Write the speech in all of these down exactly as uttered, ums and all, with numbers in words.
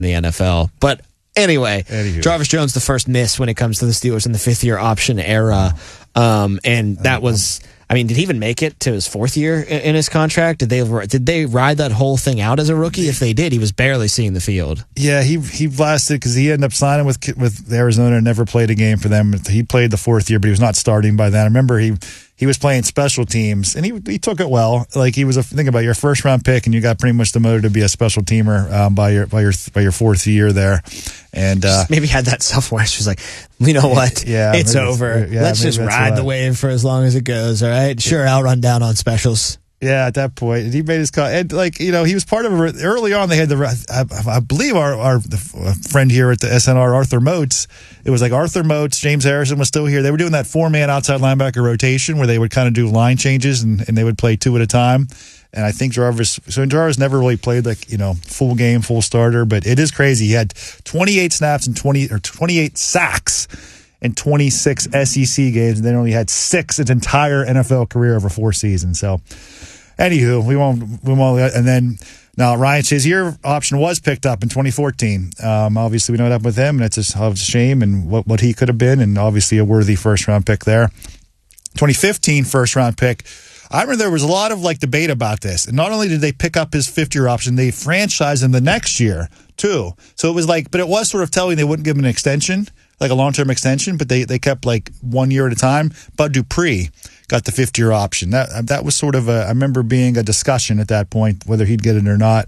the N F L. But anyway, Anywho. Jarvis Jones, the first miss when it comes to the Steelers in the fifth-year option era. Um, and that was, I mean, did he even make it to his fourth year in, in his contract? Did they did they ride that whole thing out as a rookie? If they did, he was barely seeing the field. Yeah, he he lasted because he ended up signing with with Arizona and never played a game for them. He played the fourth year, but he was not starting by then. I remember he he was playing special teams, and he he took it well. Like he was a think about your first round pick, and you got pretty much demoted to be a special teamer um, by your by your by your fourth year there, and uh, maybe had that self awareness. Was like, you know what? Yeah, it's over. It's, yeah, Let's just ride the wave for as long as it goes. All right, sure, I'll run down on specials. Yeah, at that point, he made his call. And like you know, he was part of a, early on. They had the I, I believe our our the friend here at the S N R, Arthur Moats. It was like Arthur Moats, James Harrison was still here. They were doing that four man outside linebacker rotation where they would kind of do line changes and, and they would play two at a time. And I think Jarvis, so Jarvis never really played like you know full game, full starter. But it is crazy. He had twenty-eight snaps and twenty or twenty-eight sacks in twenty-six S E C games, and then only had six his entire N F L career over four seasons. So. Anywho, we won't, we won't, and then now Ryan Shazier option was picked up in twenty fourteen. Um, obviously, we know what happened with him, and it's a, it's a shame and what, what he could have been, and obviously a worthy first round pick there. twenty fifteen first round pick. I remember there was a lot of like debate about this, and not only did they pick up his fifth year option, they franchised him the next year too. So it was like, but it was sort of telling they wouldn't give him an extension, like a long term extension, but they they kept like one year at a time. Bud Dupree got the fifth year option. That that was sort of a, I remember being a discussion at that point whether he'd get it or not.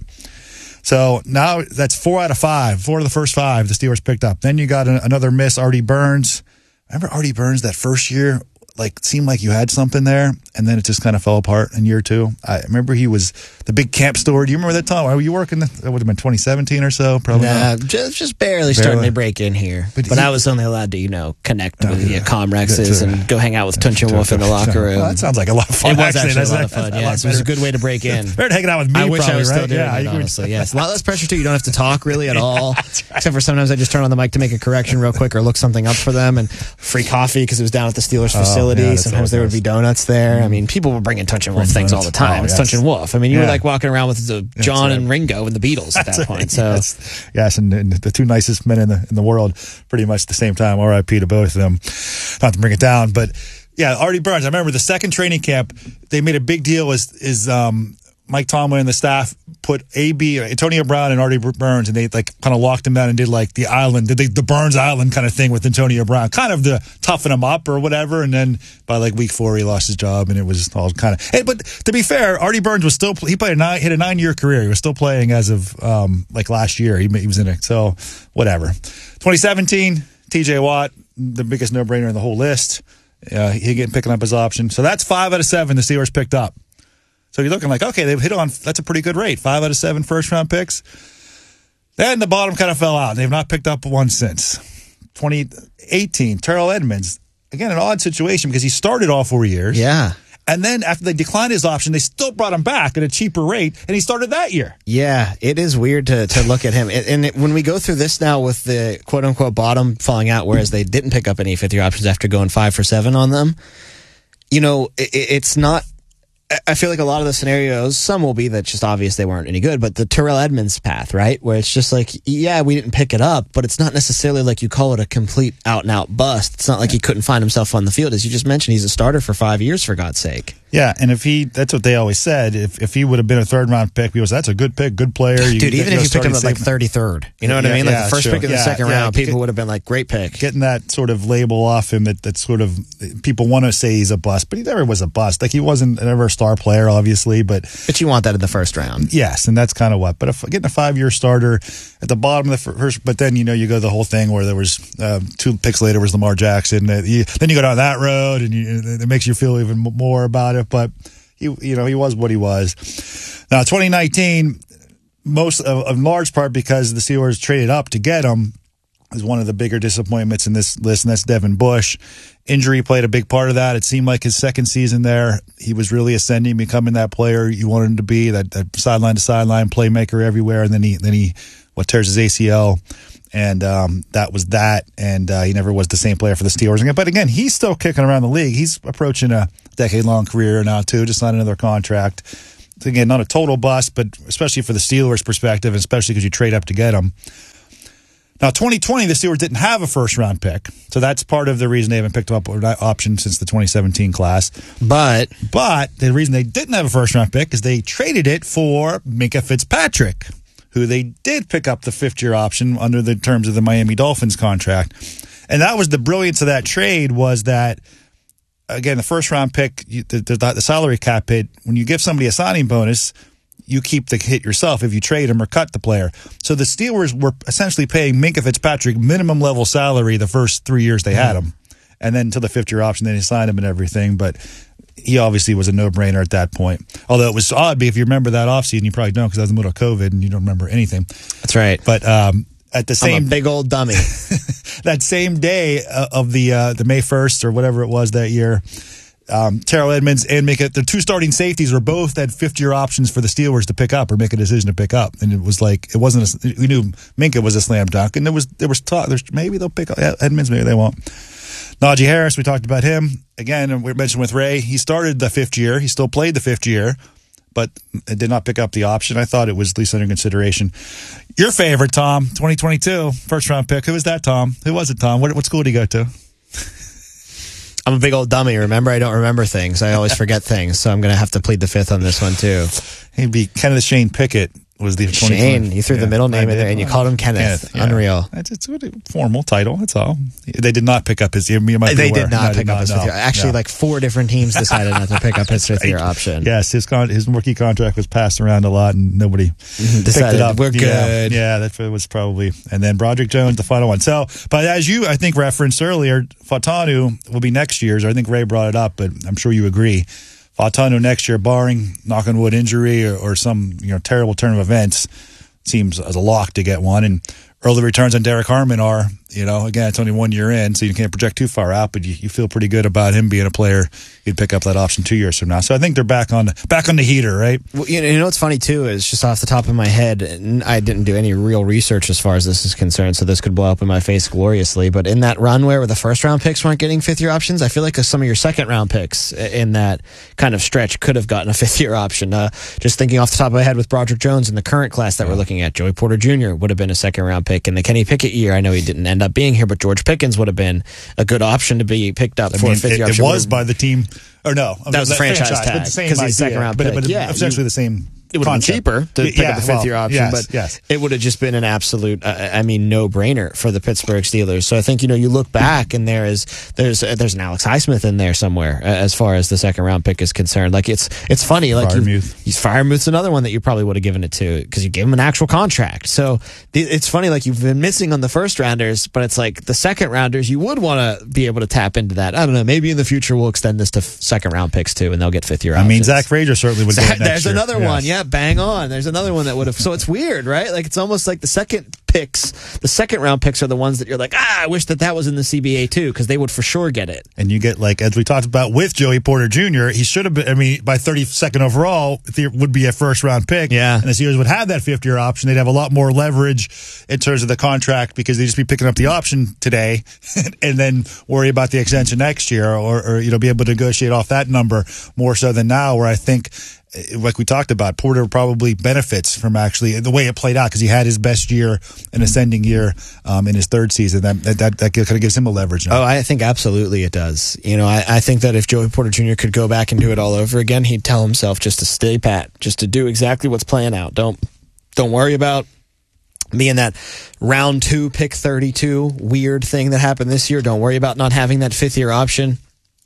So now that's four out of five, four of the first five the Steelers picked up. Then you got an, another miss, Artie Burns. Remember Artie Burns that first year? Like seemed like you had something there, and then it just kind of fell apart in year two. I remember he was the big camp store. Do you remember that time? Were you working? That would have been twenty seventeen or so, probably. Nah, just, just barely, barely starting to break in here. But, but he, I was only allowed to, you know, connect uh, with the yeah, Comrexes and go hang out with Tunch and Wolf in the locker room. Well, that sounds like a lot of fun. It was actually, actually a lot of fun. Yes, it was a good way to break in. Better hanging out with me. I wish probably, I was right? still doing yeah, it. Honestly, yes. A lot less pressure too. You don't have to talk really at all, right. Except for sometimes I just turn on the mic to make a correction real quick or look something up for them, and free coffee because it was down at the Steelers facility. Oh, yeah, sometimes there would be donuts there. I mean, people were bringing Tunch and Wolf things all the time. Oh, it's yes. Tunch and Wolf. I mean, you yeah. were like walking around with the John right. and Ringo and the Beatles at that That's point. Right. So yes, yes and, and the two nicest men in the in the world, pretty much at the same time. R I P to both of them. Not to bring it down, but yeah, Artie Burns. I remember the second training camp. They made a big deal. Is is um, Mike Tomlin and the staff put A B, Antonio Brown and Artie Burns, and they like kind of locked him down and did like the island, did they, the Burns Island kind of thing with Antonio Brown, kind of to toughen him up or whatever. And then by like week four, he lost his job, and it was all kind of. Hey, but to be fair, Artie Burns was still he played a nine, hit a nine year career. He was still playing as of um, like last year. He, he was in it, so whatever. twenty seventeen, T J Watt, the biggest no brainer in the whole list. Uh, he getting picking up his option, so that's five out of seven the Steelers picked up. So you're looking like, okay, they've hit on, that's a pretty good rate. Five out of seven first-round picks. Then the bottom kind of fell out. They've not picked up one since. twenty eighteen, Terrell Edmunds. Again, an odd situation because he started all four years. Yeah. And then after they declined his option, they still brought him back at a cheaper rate, and he started that year. Yeah, it is weird to, to look at him. And it, when we go through this now with the quote-unquote bottom falling out, whereas they didn't pick up any fifth-year options after going five for seven on them, you know, it, it's not... I feel like a lot of the scenarios, some will be that just obvious they weren't any good, but the Terrell Edmunds path, right? Where it's just like, yeah, we didn't pick it up, but it's not necessarily like you call it a complete out and out bust. It's not like he couldn't find himself on the field. As you just mentioned, he's a starter for five years, for God's sake. Yeah, and if he, that's what they always said, if if he would have been a third round pick, people said, that's a good pick, good player. You, Dude, even you if know, you picked him at like thirty-third, you know what yeah, I mean? Like yeah, the first sure. pick of the yeah, second yeah, round, get, people would have been like, great pick. Getting that sort of label off him that, that sort of, people want to say he's a bust, but he never was a bust. Like he wasn't ever a star player, obviously, but. But you want that in the first round. Yes, and that's kind of what. But if getting a five-year starter at the bottom of the first, but then, you know, you go the whole thing where there was uh, two picks later was Lamar Jackson. Uh, you, then you go down that road, and you, it makes you feel even more about it. But he, you know, he was what he was. Now, twenty nineteen, most of, of large part because the Steelers traded up to get him, is one of the bigger disappointments in this list, and that's Devin Bush. Injury played a big part of that. It seemed like his second season there, he was really ascending, becoming that player you wanted him to be, that, that sideline to sideline playmaker everywhere. And then he, then he, what tears his A C L, and um, that was that. And uh, he never was the same player for the Steelers. But again, he's still kicking around the league. He's approaching a decade-long career now too, just not another contract. again, not a total bust, but especially for the Steelers' perspective, especially because you trade up to get him. Now, twenty twenty, the Steelers didn't have a first-round pick, so that's part of the reason they haven't picked up an option since the twenty seventeen class. But but the reason they didn't have a first-round pick is they traded it for Minkah Fitzpatrick, who they did pick up the fifth-year option under the terms of the Miami Dolphins contract. And that was the brilliance of that trade was that, again, the first-round pick, the, the, the salary cap hit, when you give somebody a signing bonus, you keep the hit yourself if you trade him or cut the player. So the Steelers were essentially paying Minkah Fitzpatrick minimum level salary the first three years they had him. And then until the fifth year option, then they signed him and everything. But he obviously was a no-brainer at that point. Although it was odd, if you remember that offseason, you probably don't because that was in the middle of COVID and you don't remember anything. That's right. But um, at the same... I'm a big old dummy. that same day uh, of the uh, the May first or whatever it was that year, Um, Terrell Edmonds and make it the two starting safeties were both at fifth year options for the Steelers to pick up or make a decision to pick up, and it was like it wasn't. A, we knew Minkah was a slam dunk, and there was there was talk. There's maybe they'll pick up Edmonds, maybe they won't. Najee Harris, we talked about him again, and we mentioned with Ray. He started the fifth year. He still played the fifth year, but did not pick up the option. I thought it was at least under consideration. Your favorite, Tom, twenty twenty-two first round pick. Who was that, Tom? Who was it, Tom? What what school did he go to? I'm a big old dummy. Remember, I don't remember things. I always forget things, so I'm going to have to plead the fifth on this one, too. He'd be Kenneth Shane Pickett. Was the Shane, you threw yeah, the middle name in there and you called him Kenneth. Kenneth yeah. Unreal. It's, it's a formal title, that's all. They did not pick up his year. They aware. did not no, pick did up not, his no, fifth year. Actually, no. like four different teams decided not to pick up his fifth year option. Yes, his con- his rookie contract was passed around a lot and nobody decided picked it up. We're good. Yeah, yeah, that was probably. And then Broderick Jones, the final one. So, but as you, I think, referenced earlier, Fautanu will be next year's. I think Ray brought it up, but I'm sure you agree. Fautanu next year, barring knock on wood injury or, or some you know terrible turn of events, seems as a lock to get one. And early returns on Derek Harmon are, you know, again, it's only one year in, so you can't project too far out, but you, you feel pretty good about him being a player you'd pick up that option two years from now. So I think they're back on back on the heater, right? Well, you know, you know what's funny, too, is just off the top of my head, and I didn't do any real research as far as this is concerned, so this could blow up in my face gloriously, but in that run where the first-round picks weren't getting fifth-year options, I feel like some of your second-round picks in that kind of stretch could have gotten a fifth-year option. Uh, just thinking off the top of my head with Broderick Jones in the current class that we're looking at, Joey Porter Junior would have been a second-round pick. In the Kenny Pickett year, I know he didn't end up being here, but George Pickens would have been a good option to be picked up I for mean, a fifth-year it, option. it was by the team, or no. That was the franchise, franchise tag, because he's second round pick. But, but yeah, essentially you, the same It would have been cheaper to pick yeah, up the fifth-year well, option, yes, but yes. it would have just been an absolute, uh, I mean, no-brainer for the Pittsburgh Steelers. So I think, you know, you look back and there is there's uh, there's an Alex Highsmith in there somewhere uh, as far as the second-round pick is concerned. Like, it's it's funny. Like, Freiermuth. He's Freiermuth's another one that you probably would have given it to because you gave him an actual contract. So the, it's funny, like, you've been missing on the first-rounders, but it's like the second-rounders, you would want to be able to tap into that. I don't know. Maybe in the future we'll extend this to f- second-round picks, too, and they'll get fifth-year options. I mean, Zach Frazier certainly would get it next There's year. another yes. one. Yeah, bang on. There's another one that would have. So it's weird, right? Like, it's almost like the second picks, the second round picks are the ones that you're like, ah, I wish that that was in the C B A too, because they would for sure get it. And you get, like, as we talked about with Joey Porter Junior, he should have been, I mean, by thirty-second overall, it would be a first round pick. Yeah. And the Steelers would have that fifth year option. They'd have a lot more leverage in terms of the contract because they'd just be picking up the option today and then worry about the extension next year or, or, you know, be able to negotiate off that number more so than now, where I think, like we talked about, Porter probably benefits from actually the way it played out because he had his best year, an ascending year um, in his third season. That that, that kind of gives him a leverage now. Oh, I think absolutely it does. You know, I, I think that if Joey Porter Junior could go back and do it all over again, he'd tell himself just to stay pat, just to do exactly what's playing out. Don't don't worry about being that round two, pick thirty-two weird thing that happened this year. Don't worry about not having that fifth year option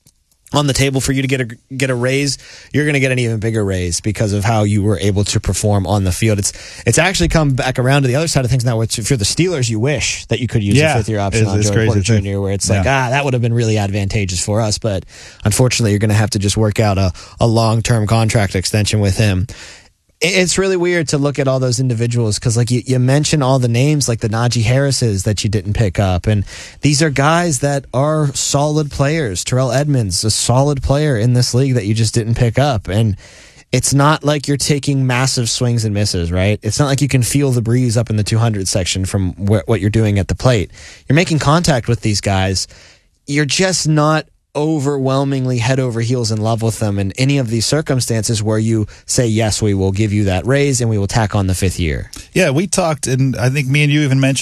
on the table for you to get a get a raise. You're going to get an even bigger raise because of how you were able to perform on the field. It's it's actually come back around to the other side of things now. Which if you're the Steelers, you wish that you could use yeah, a fifth year option it's, on it's Joey Porter too. Junior Where it's like, yeah. ah, that would have been really advantageous for us. But unfortunately, you're going to have to just work out a, a long term contract extension with him. It's really weird to look at all those individuals because, like, you, you mention all the names, like the Najee Harrises that you didn't pick up. And these are guys that are solid players. Terrell Edmonds, a solid player in this league that you just didn't pick up. And it's not like you're taking massive swings and misses, right? It's not like you can feel the breeze up in the two hundred section from wh- what you're doing at the plate. You're making contact with these guys. You're just not overwhelmingly head over heels in love with them in any of these circumstances where you say, yes, we will give you that raise and we will tack on the fifth year. Yeah, we talked, and I think me and you even mentioned